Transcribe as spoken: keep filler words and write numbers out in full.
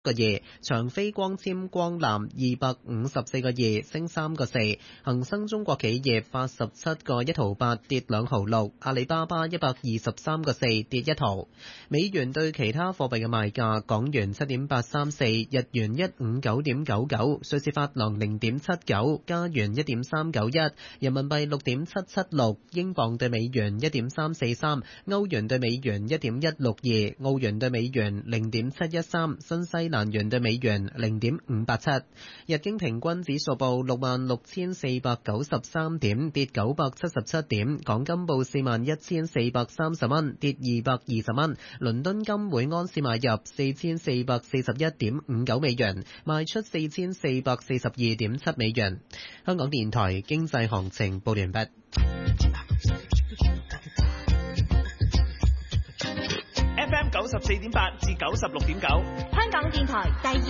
個二，長飛光纖光纜二百五十四個二升三個四，恒生中國企業八十七個一毫八跌兩毫六，阿里巴巴一百二十三個四跌一毫。美元對其他貨幣嘅賣價：港元七點八三四，日元一五九點九九，瑞士法郎零點七九，加元一點三九一，人民幣六點七七六，英鎊對美元一點三四三，歐元對美元一點一六二，澳元對美元零點七一三，新西蘭元對美元零點五八七。日經平均指數報六萬六千四百九十三點，跌九百七十七點。港金報四萬一千四百三十蚊，跌二百二十蚊。倫敦金每安士買入四千四百四十一點五九美元，賣出四千四百四十二點七美元。香港電台經濟行情報完畢。 F M 九十四點八至九十六點九， 香港電台第二